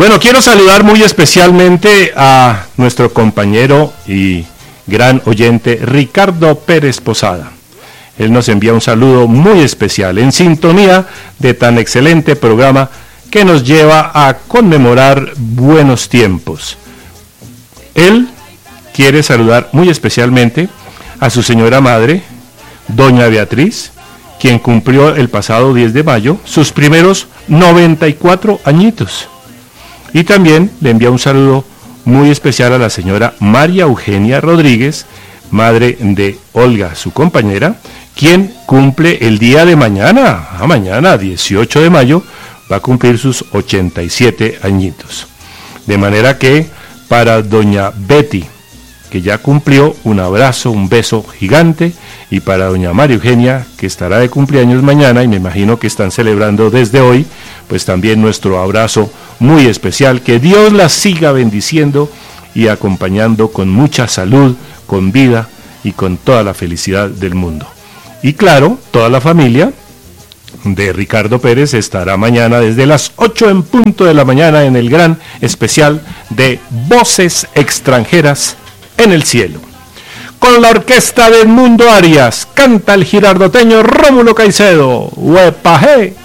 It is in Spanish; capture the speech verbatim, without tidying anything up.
Bueno, quiero saludar muy especialmente a nuestro compañero y gran oyente Ricardo Pérez Posada. Él nos envía un saludo muy especial en sintonía de tan excelente programa que nos lleva a conmemorar buenos tiempos. Él quiere saludar muy especialmente a su señora madre, doña Beatriz, quien cumplió el pasado diez de mayo sus primeros noventa y cuatro añitos. Y también le envía un saludo muy especial a la señora María Eugenia Rodríguez, madre de Olga, su compañera, quien cumple el día de mañana, a mañana, dieciocho de mayo, va a cumplir sus ochenta y siete añitos. De manera que para doña Betty, que ya cumplió, un abrazo, un beso gigante, y para doña María Eugenia, que estará de cumpleaños mañana, y me imagino que están celebrando desde hoy, pues también nuestro abrazo muy especial, que Dios las siga bendiciendo y acompañando con mucha salud, con vida y con toda la felicidad del mundo. Y claro, toda la familia de Ricardo Pérez estará mañana desde las ocho en punto de la mañana en el gran especial de Voces Extranjeras en el Cielo. Con la orquesta de Edmundo Arias, canta el girardoteño Rómulo Caicedo. ¡Huepaje!